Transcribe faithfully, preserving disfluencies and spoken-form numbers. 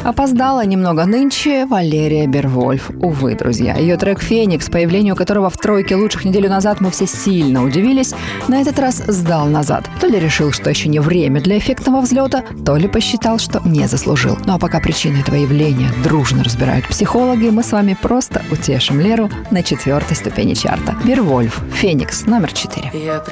Опоздала немного нынче Валерия Бервольф. Увы, друзья. Ее трек «Феникс», появлению которого в тройке лучших неделю назад мы все сильно удивились, на этот раз сдал назад. То ли решил, что еще не время для эффектного взлета, то ли посчитал, что не заслужил. Ну а пока причины этого явления дружно разбирают психологи, мы с вами просто утешим Леру на четвертой ступени чарта. Бервольф, «Феникс», номер четыре. Я